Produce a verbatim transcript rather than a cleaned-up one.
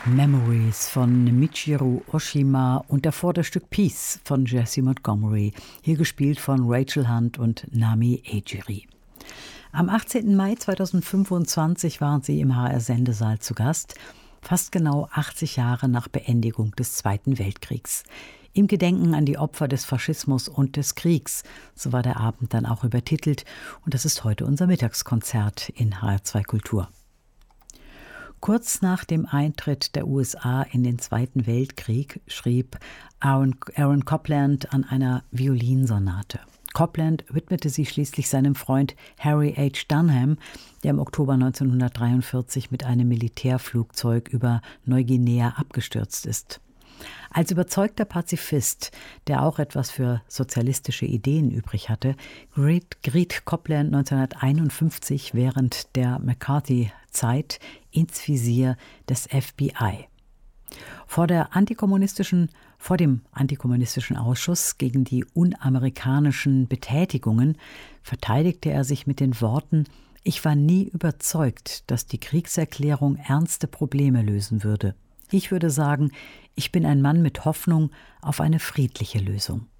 Memories von Michiru Oshima und davor das Stück Peace von Jessie Montgomery, hier gespielt von Rachel Hunt und Nami Ejiri. Am achtzehnten Mai zweitausendfünfundzwanzig waren sie im H R-Sendesaal zu Gast, fast genau achtzig Jahre nach Beendigung des Zweiten Weltkriegs. Im Gedenken an die Opfer des Faschismus und des Kriegs, so war der Abend dann auch übertitelt, und das ist heute unser Mittagskonzert in H R zwei Kultur. Kurz nach dem Eintritt der U S A in den Zweiten Weltkrieg schrieb Aaron, Aaron Copland an einer Violinsonate. Copland widmete sie schließlich seinem Freund Harry H. Dunham, der im Oktober neunzehnhundertdreiundvierzig mit einem Militärflugzeug über Neuguinea abgestürzt ist. Als überzeugter Pazifist, der auch etwas für sozialistische Ideen übrig hatte, geriet Copland neunzehnhunderteinundfünfzig während der McCarthy-Zeit ins Visier des F B I. Vor der antikommunistischen, vor dem antikommunistischen Ausschuss gegen die unamerikanischen Betätigungen verteidigte er sich mit den Worten: Ich war nie überzeugt, dass die Kriegserklärung ernste Probleme lösen würde. Ich würde sagen, ich bin ein Mann mit Hoffnung auf eine friedliche Lösung.